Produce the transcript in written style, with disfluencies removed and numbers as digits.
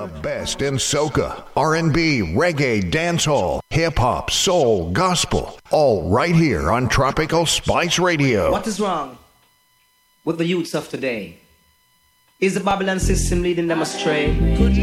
The best in soca, R&B, reggae, dancehall, hip-hop, soul, gospel. All right here on Tropical Spice Radio. What is wrong with the youths of today? Is the Babylon system leading them astray?